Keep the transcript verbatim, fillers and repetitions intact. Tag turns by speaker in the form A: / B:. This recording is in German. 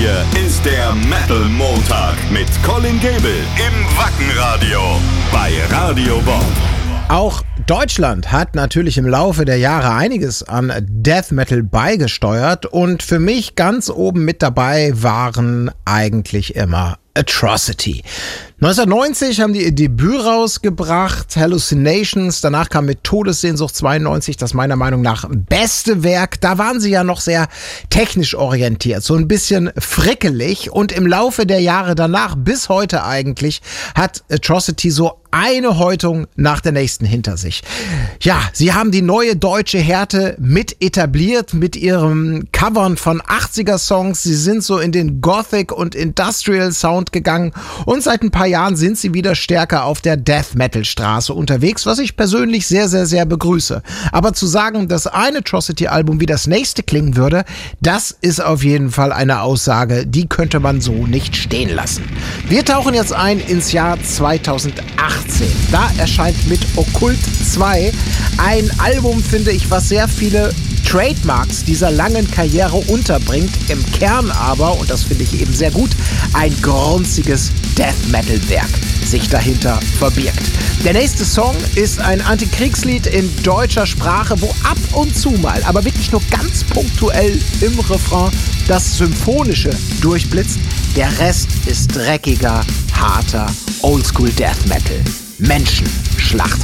A: Hier ist der Metal Montag mit Colin Gable im Wackenradio bei Radio Bob.
B: Auch Deutschland hat natürlich im Laufe der Jahre einiges an Death Metal beigesteuert und für mich ganz oben mit dabei waren eigentlich immer Atrocity. neunzehnhundertneunzig haben die ihr Debüt rausgebracht, Hallucinations. Danach kam mit Todessehnsucht zweiundneunzig das meiner Meinung nach beste Werk. Da waren sie ja noch sehr technisch orientiert, so ein bisschen frickelig. Und im Laufe der Jahre danach, bis heute eigentlich, hat Atrocity so eine Häutung nach der nächsten hinter sich. Ja, sie haben die neue deutsche Härte mit etabliert mit ihrem Covern von achtziger-Songs. Sie sind so in den Gothic und Industrial Sound gegangen und seit ein paar Jahren sind sie wieder stärker auf der Death-Metal-Straße unterwegs, was ich persönlich sehr, sehr, sehr begrüße. Aber zu sagen, dass ein Atrocity-Album wie das nächste klingen würde, das ist auf jeden Fall eine Aussage, die könnte man so nicht stehen lassen. Wir tauchen jetzt ein ins Jahr zweitausendachtzehn. Da erscheint mit Okkult zwei ein Album, finde ich, was sehr viele Trademarks dieser langen Karriere unterbringt, im Kern aber, und das finde ich eben sehr gut, ein grunziges Death-Metal-Werk sich dahinter verbirgt. Der nächste Song ist ein Antikriegslied in deutscher Sprache, wo ab und zu mal, aber wirklich nur ganz punktuell im Refrain das Symphonische durchblitzt. Der Rest ist dreckiger, harter Oldschool Death Metal. Menschenschlacht